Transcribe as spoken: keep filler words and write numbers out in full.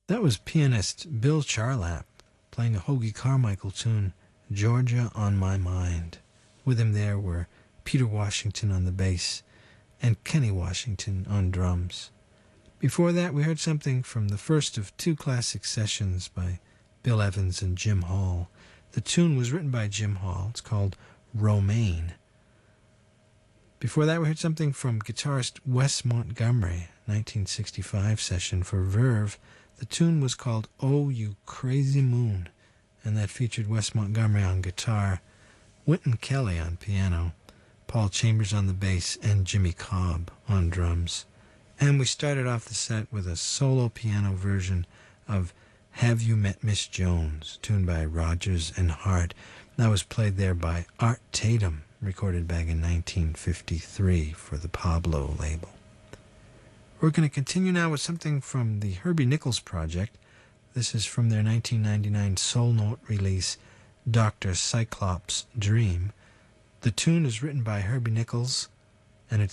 That was pianist Bill Charlap playing a Hoagie Carmichael tune, Georgia on My Mind. With him there were Peter Washington on the bass and Kenny Washington on drums. Before that, we heard something from the first of two classic sessions by Bill Evans and Jim Hall. The tune was written by Jim Hall. It's called Romaine. Before that, we heard something from guitarist Wes Montgomery, nineteen sixty-five session for Verve. The tune was called Oh You Crazy Moon, and that featured Wes Montgomery on guitar, Wynton Kelly on piano, Paul Chambers on the bass, and Jimmy Cobb on drums. And we started off the set with a solo piano version of Have You Met Miss Jones, tuned by Rodgers and Hart. That was played there by Art Tatum, recorded back in nineteen fifty-three for the Pablo label. We're going to continue now with something from the Herbie Nichols Project. This is from their nineteen ninety-nine Soul Note release, Doctor Cyclops' Dream. The tune is written by Herbie Nichols,